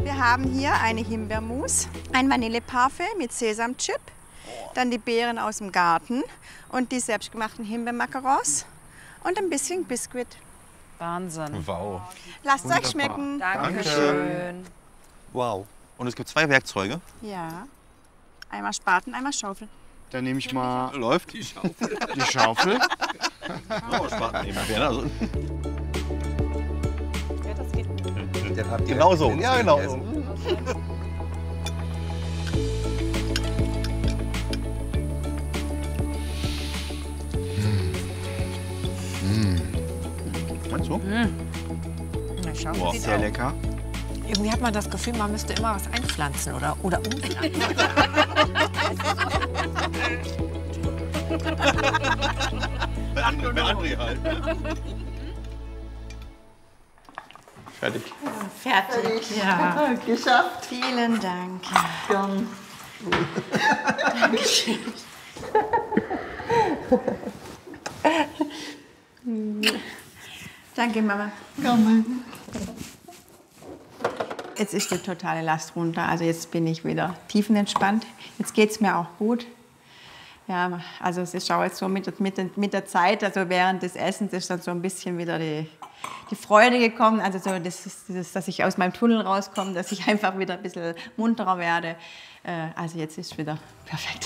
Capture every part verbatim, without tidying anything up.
Wir haben hier eine Himbeermus, ein Vanilleparfait mit Sesamchip, dann die Beeren aus dem Garten und die selbstgemachten Himbeermacarons und ein bisschen Biskuit. Wahnsinn. Wow. Lasst es euch schmecken. Dankeschön. Wow. Und es gibt zwei Werkzeuge. Ja. Einmal Spaten, einmal Schaufel. Dann nehme ich mal Läuft die Schaufel. die Schaufel. Oh, Spaten nehmen wir. Also, Ja, das geht. Den habt ihr genau so. Ja, genau so. gegessen. Meinst du? Na, schau. Wow. Sehr lecker. Irgendwie hat man das Gefühl, man müsste immer was einpflanzen oder, oder umpflanzen. Bei André, bei André halt. Fertig. Fertig. Ja. Geschafft. Vielen Dank. Gern. Dankeschön. Danke, Mama. Gerne. Jetzt ist die totale Last runter. Also jetzt bin ich wieder tiefenentspannt. Jetzt geht es mir auch gut. Ja, also es ist auch jetzt so mit, mit, mit der Zeit, also während des Essens ist dann so ein bisschen wieder die, die Freude gekommen. Also so das, das, dass ich aus meinem Tunnel rauskomme, dass ich einfach wieder ein bisschen munterer werde. Also jetzt ist es wieder perfekt.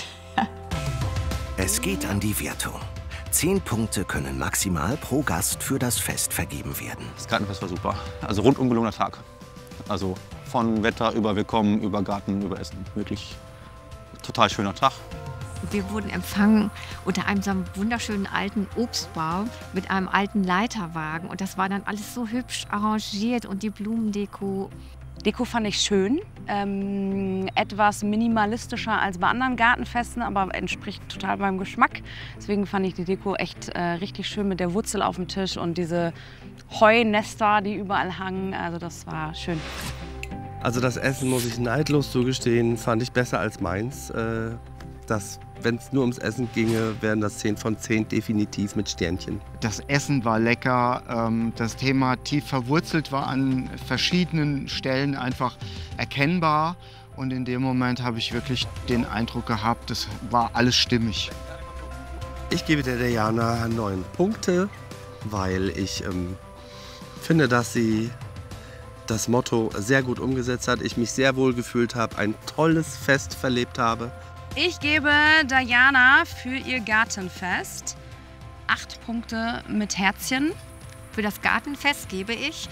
Es geht an die Wertung. Zehn Punkte können maximal pro Gast für das Fest vergeben werden. Das Gartenfest war super. Also rundum gelungener Tag. Also von Wetter über Willkommen, über Garten, über Essen. Wirklich total schöner Tag. Wir wurden empfangen unter einem so einem wunderschönen alten Obstbaum mit einem alten Leiterwagen. Und das war dann alles so hübsch arrangiert und die Blumendeko. Deko fand ich schön, ähm, etwas minimalistischer als bei anderen Gartenfesten, aber entspricht total meinem Geschmack. Deswegen fand ich die Deko echt äh, richtig schön mit der Wurzel auf dem Tisch und diese Heunester, die überall hangen. Also das war schön. Also das Essen, muss ich neidlos zugestehen, fand ich besser als meins. Äh, das, wenn es nur ums Essen ginge, wären das zehn von zehn definitiv mit Sternchen. Das Essen war lecker. ähm, Das Thema tief verwurzelt war an verschiedenen Stellen einfach erkennbar. Und in dem Moment habe ich wirklich den Eindruck gehabt, das war alles stimmig. Ich gebe der Diana neun Punkte, weil ich ähm, finde, dass sie das Motto sehr gut umgesetzt hat. Ich mich sehr wohl gefühlt habe, ein tolles Fest verlebt habe. Ich gebe Diana für ihr Gartenfest acht Punkte mit Herzchen. Für das Gartenfest gebe ich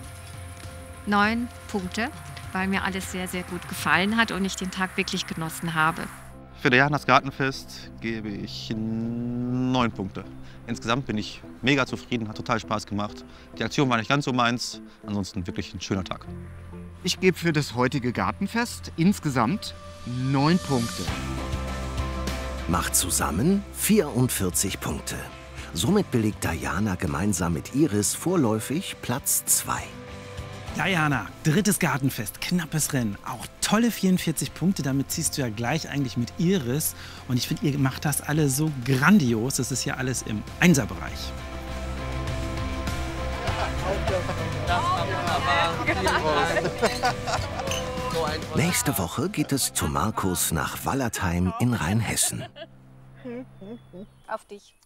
neun Punkte, weil mir alles sehr, sehr gut gefallen hat und ich den Tag wirklich genossen habe. Für Dianas Gartenfest gebe ich neun Punkte. Insgesamt bin ich mega zufrieden, hat total Spaß gemacht. Die Aktion war nicht ganz so meins, ansonsten wirklich ein schöner Tag. Ich gebe für das heutige Gartenfest insgesamt neun Punkte. Macht zusammen vierundvierzig Punkte. Somit belegt Diana gemeinsam mit Iris vorläufig Platz zwei. Diana, drittes Gartenfest, knappes Rennen, auch tolle vierundvierzig Punkte, damit ziehst du ja gleich eigentlich mit Iris. Und ich finde, ihr macht das alle so grandios, das ist ja alles im Einserbereich. Nächste Woche geht es zu Markus nach Wallertheim in Rheinhessen. Auf dich.